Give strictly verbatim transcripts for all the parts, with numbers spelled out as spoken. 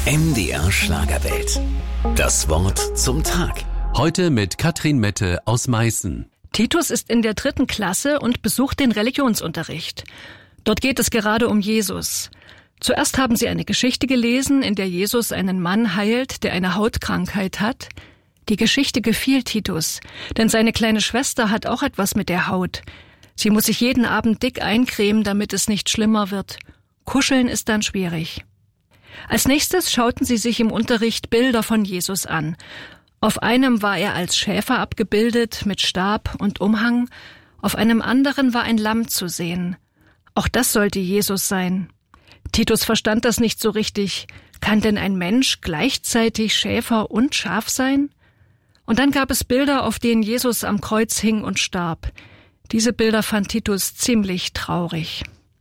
M D R Schlagerwelt. Das Wort zum Tag. Heute mit Katrin Mette aus Meißen. Titus ist in der dritten Klasse und besucht den Religionsunterricht. Dort geht es gerade um Jesus. Zuerst haben sie eine Geschichte gelesen, in der Jesus einen Mann heilt, der eine Hautkrankheit hat. Die Geschichte gefiel Titus, denn seine kleine Schwester hat auch etwas mit der Haut. Sie muss sich jeden Abend dick eincremen, damit es nicht schlimmer wird. Kuscheln ist dann schwierig. Als nächstes schauten sie sich im Unterricht Bilder von Jesus an. Auf einem war er als Schäfer abgebildet, mit Stab und Umhang. Auf einem anderen war ein Lamm zu sehen. Auch das sollte Jesus sein. Titus verstand das nicht so richtig. Kann denn ein Mensch gleichzeitig Schäfer und Schaf sein? Und dann gab es Bilder, auf denen Jesus am Kreuz hing und starb. Diese Bilder fand Titus ziemlich traurig.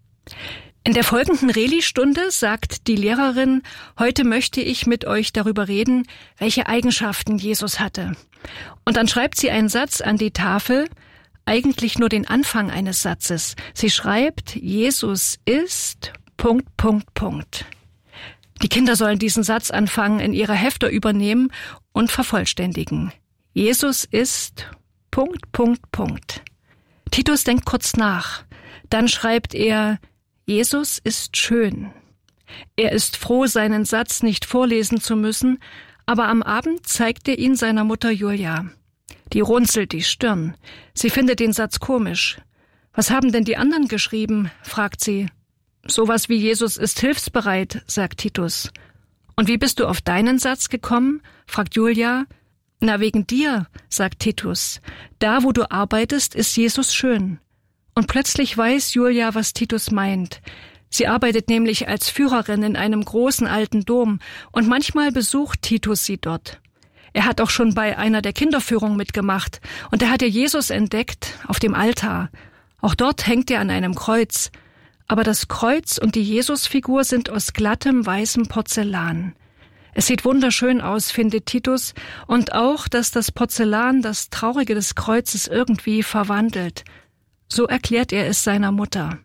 In der folgenden Reli-Stunde sagt die Lehrerin, heute möchte ich mit euch darüber reden, welche Eigenschaften Jesus hatte. Und dann schreibt sie einen Satz an die Tafel, eigentlich nur den Anfang eines Satzes. Sie schreibt, Jesus ist... Punkt, Punkt, Punkt. Die Kinder sollen diesen Satz anfangen, in ihre Hefter übernehmen und vervollständigen. Jesus ist... Punkt, Punkt, Punkt. Titus denkt kurz nach. Dann schreibt er... Jesus ist schön. Er ist froh, seinen Satz nicht vorlesen zu müssen, aber am Abend zeigt er ihn seiner Mutter Julia. Die runzelt die Stirn. Sie findet den Satz komisch. Was haben denn die anderen geschrieben? Fragt sie. Sowas wie Jesus ist hilfsbereit, sagt Titus. Und wie bist du auf deinen Satz gekommen? Fragt Julia. Na, wegen dir, sagt Titus. Da, wo du arbeitest, ist Jesus schön. Und plötzlich weiß Julia, was Titus meint. Sie arbeitet nämlich als Führerin in einem großen alten Dom und manchmal besucht Titus sie dort. Er hat auch schon bei einer der Kinderführungen mitgemacht und er hat ja Jesus entdeckt auf dem Altar. Auch dort hängt er an einem Kreuz. Aber das Kreuz und die Jesusfigur sind aus glattem, weißem Porzellan. Es sieht wunderschön aus, findet Titus, und auch, dass das Porzellan das Traurige des Kreuzes irgendwie verwandelt. So erklärt er es seiner Mutter.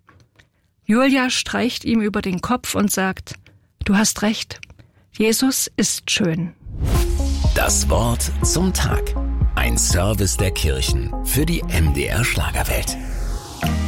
Julia streicht ihm über den Kopf und sagt, du hast recht, Jesus ist schön. Das Wort zum Tag. Ein Service der Kirchen für die M D R Schlagerwelt.